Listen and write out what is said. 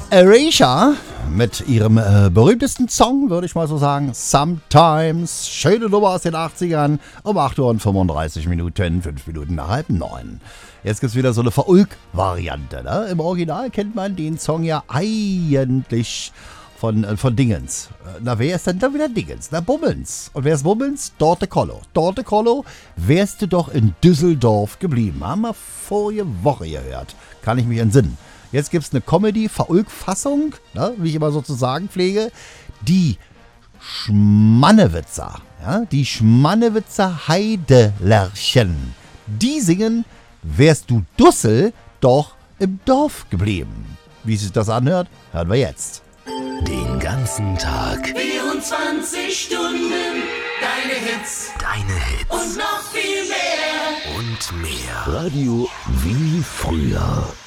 Erasure mit ihrem berühmtesten Song, würde ich mal so sagen, Sometimes. Schöne Nummer aus den 80ern um 8:35 Minuten, 5 Minuten nach 8:30. Jetzt gibt es wieder so eine Verulk-Variante. Ne? Im Original kennt man den Song ja eigentlich von Dingens. Na, wer ist denn da wieder Dingens? Na, Bummens. Und wer ist Bummens? Dorte Kollo. Dorte Kollo, wärst du doch in Düsseldorf geblieben. Haben wir vorige Woche gehört. Kann ich mich entsinnen. Jetzt gibt es eine Comedy-Verulk-Fassung, ne, wie ich immer so zu sagen pflege. Die Schmannewitzer. Ja, die Schmannewitzer Heidelerchen. Die singen, wärst du Dussel doch im Dorf geblieben. Wie sich das anhört, hören wir jetzt. Den ganzen Tag 24 Stunden, deine Hits. deine Hits Und noch viel mehr. und mehr. Radio wie früher.